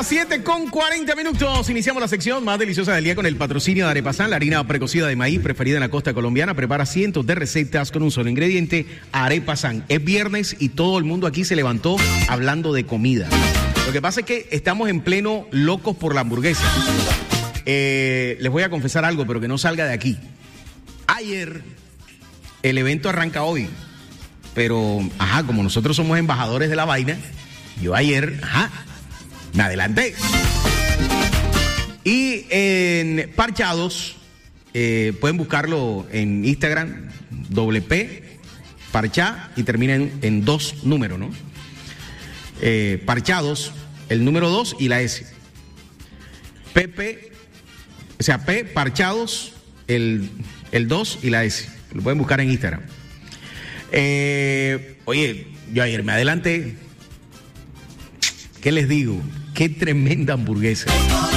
las 7:40. Iniciamos la sección más deliciosa del día con el patrocinio de Arepazán, la harina precocida de maíz preferida en la costa colombiana. Prepara cientos de recetas con un solo ingrediente, Arepazán. Es viernes y todo el mundo aquí se levantó hablando de comida. Lo que pasa es que estamos en pleno locos por la hamburguesa. Les voy a confesar algo, pero que no salga de aquí. Ayer, el evento arranca hoy, pero, como nosotros somos embajadores de la vaina, yo ayer, me adelanté. Y en Parchados, pueden buscarlo en Instagram, WP, Parchá, y termina en 2 números, ¿no? Parchados, el número 2 y la S. PP, o sea, P, Parchados, el 2 y la S. Lo pueden buscar en Instagram. Oye, yo ayer me adelanté. ¿Qué les digo? Qué tremenda hamburguesa.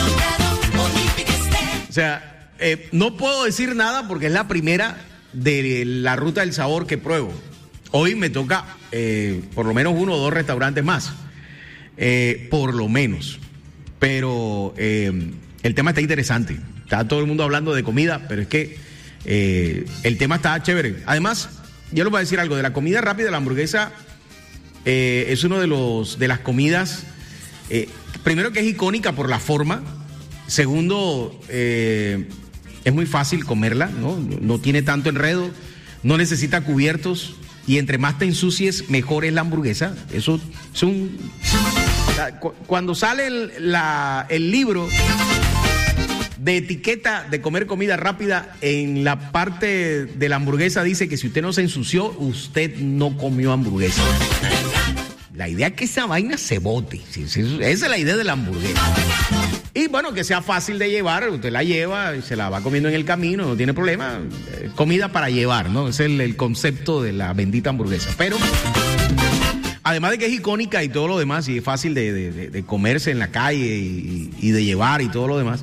O sea, no puedo decir nada porque es la primera de la ruta del sabor que pruebo. Hoy me toca por lo menos 1 o 2 restaurantes más. Por lo menos. Pero el tema está interesante. Está todo el mundo hablando de comida, pero es que el tema está chévere. Además, yo les voy a decir algo. De la comida rápida, la hamburguesa es uno de las comidas... primero que es icónica por la forma. Segundo, es muy fácil comerla, no tiene tanto enredo, no necesita cubiertos, y entre más te ensucies, mejor es la hamburguesa. Eso es cuando sale el libro de etiqueta de comer comida rápida, en la parte de la hamburguesa dice que si usted no se ensució, usted no comió hamburguesa. La idea es que esa vaina se bote. Esa es la idea de la hamburguesa. Y bueno, que sea fácil de llevar. Usted la lleva y se la va comiendo en el camino, no tiene problema. Comida para llevar, ¿no? Ese es el concepto de la bendita hamburguesa. Pero, además de que es icónica y todo lo demás, y es fácil de comerse en la calle y de llevar y todo lo demás,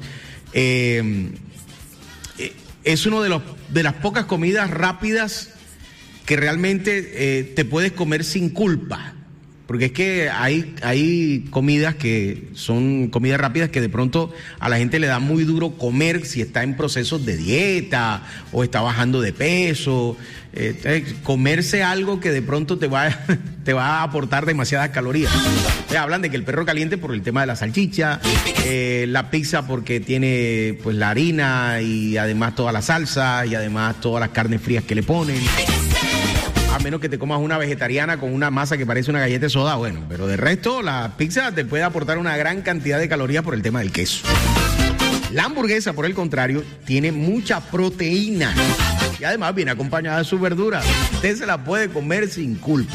es uno de las pocas comidas rápidas que realmente te puedes comer sin culpa. Porque es que hay comidas que son comidas rápidas que de pronto a la gente le da muy duro comer si está en procesos de dieta o está bajando de peso. Comerse algo que de pronto te va a aportar demasiadas calorías. Hablan de que el perro caliente por el tema de la salchicha, la pizza porque tiene pues la harina y además toda la salsa y además todas las carnes frías que le ponen. A menos que te comas una vegetariana con una masa que parece una galleta de soda, bueno, pero de resto la pizza te puede aportar una gran cantidad de calorías por el tema del queso. La hamburguesa, por el contrario, tiene mucha proteína y además viene acompañada de su verdura. Usted se la puede comer sin culpa.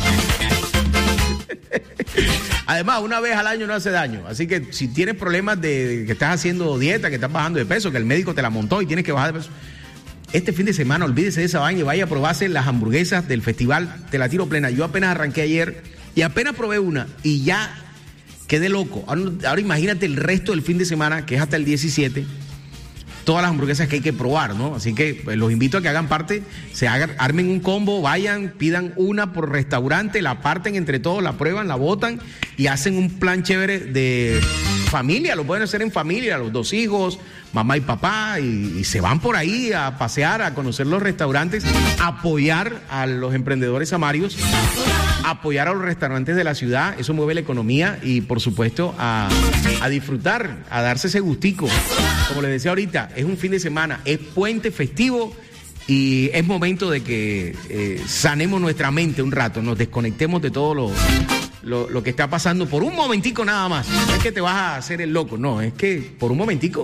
Además, una vez al año no hace daño, así que si tienes problemas de que estás haciendo dieta, que estás bajando de peso, que el médico te la montó y tienes que bajar de peso, este fin de semana olvídese de esa vaina y vaya a probarse las hamburguesas del festival Te la Tiro Plena. Yo apenas arranqué ayer y apenas probé una y ya quedé loco. Ahora imagínate el resto del fin de semana, que es hasta el 17, todas las hamburguesas que hay que probar, ¿no? Así que pues, los invito a que hagan parte, armen un combo, vayan, pidan una por restaurante, la parten entre todos, la prueban, la botan y hacen un plan chévere de familia. Lo pueden hacer en familia, los 2 hijos, mamá y papá, y se van por ahí a pasear, a conocer los restaurantes, a apoyar a los emprendedores amarios, apoyar a los restaurantes de la ciudad. Eso mueve la economía y por supuesto a disfrutar, a darse ese gustico. Como les decía ahorita, es un fin de semana, es puente festivo y es momento de que sanemos nuestra mente un rato, nos desconectemos de todo lo que está pasando por un momentico nada más. No es que te vas a hacer el loco, no, es que por un momentico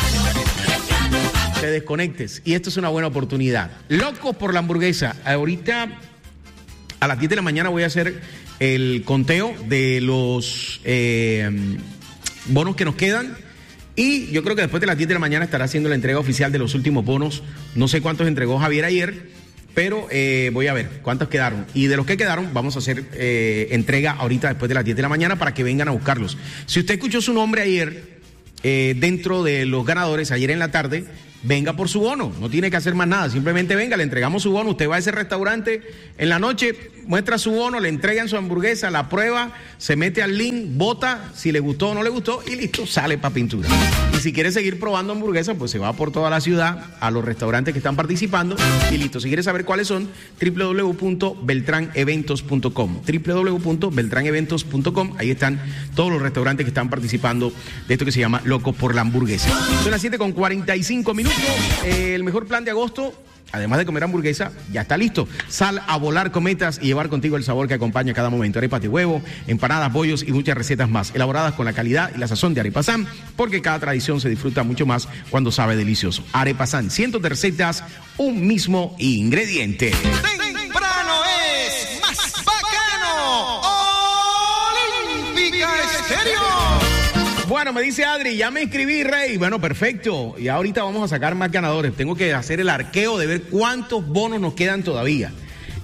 te desconectes y esto es una buena oportunidad. Locos por la hamburguesa. Ahorita a las 10 de la mañana voy a hacer el conteo de los bonos que nos quedan y yo creo que después de las 10 de la mañana estará haciendo la entrega oficial de los últimos bonos. No sé cuántos entregó Javier ayer, pero voy a ver cuántos quedaron. Y de los que quedaron vamos a hacer entrega ahorita después de las 10 de la mañana para que vengan a buscarlos. Si usted escuchó su nombre ayer dentro de los ganadores, ayer en la tarde, venga por su bono, no tiene que hacer más nada, simplemente venga, le entregamos su bono, usted va a ese restaurante en la noche, muestra su bono, le entregan su hamburguesa, la prueba, se mete al link, vota si le gustó o no le gustó y listo, sale para pintura. Y si quiere seguir probando hamburguesas, pues se va por toda la ciudad a los restaurantes que están participando y listo. Si quiere saber cuáles son, www.beltraneventos.com, www.beltraneventos.com, ahí están todos los restaurantes que están participando de esto que se llama Locos por la Hamburguesa. Son las 7:45 minutos. El mejor plan de agosto, además de comer hamburguesa, ya está listo. Sal a volar cometas y llevar contigo el sabor que acompaña cada momento. Arepas de huevo, empanadas, bollos y muchas recetas más, elaboradas con la calidad y la sazón de Arepa San, porque cada tradición se disfruta mucho más cuando sabe delicioso. Arepa San, cientos de recetas, un mismo ingrediente. Temprano es más bacano. Olímpica Estéreo. Bueno, me dice Adri, ya me inscribí, Rey. Bueno, perfecto. Y ahorita vamos a sacar más ganadores. Tengo que hacer el arqueo de ver cuántos bonos nos quedan todavía.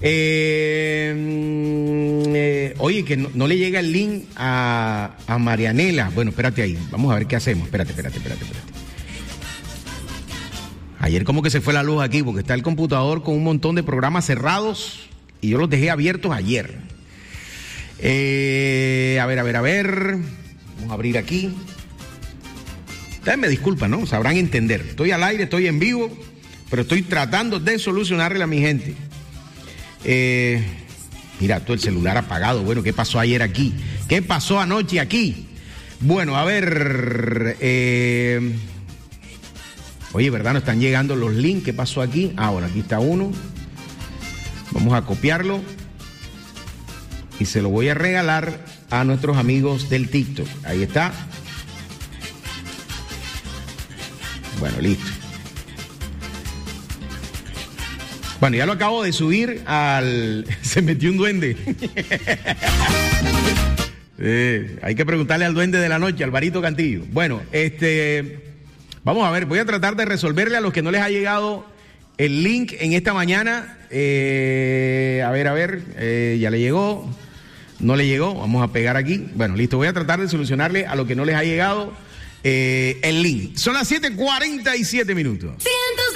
Oye, que no le llega el link a Marianela. Bueno, espérate ahí. Vamos a ver qué hacemos. Espérate. Ayer como que se fue la luz aquí porque está el computador con un montón de programas cerrados y yo los dejé abiertos ayer. A ver. Vamos a abrir aquí. Ustedes me disculpan, ¿no? Sabrán entender. Estoy al aire, estoy en vivo, pero estoy tratando de solucionarle a mi gente. Mira, todo el celular apagado. Bueno, ¿qué pasó ayer aquí? ¿Qué pasó anoche aquí? Bueno, a ver. Oye, ¿verdad? No están llegando los links. ¿Qué pasó aquí? Ah, bueno, aquí está uno. Vamos a copiarlo. Y se lo voy a regalar a nuestros amigos del TikTok. Ahí está. Bueno, listo. Bueno, ya lo acabo de subir al... Se metió un duende. Hay que preguntarle al duende de la noche, Alvarito Cantillo. Bueno, vamos a ver, voy a tratar de resolverle a los que no les ha llegado el link en esta mañana. A ver, ya le llegó. No le llegó, vamos a pegar aquí. Bueno, listo, voy a tratar de solucionarle a lo que no les ha llegado el link. Son las 7:47 minutos. Sí.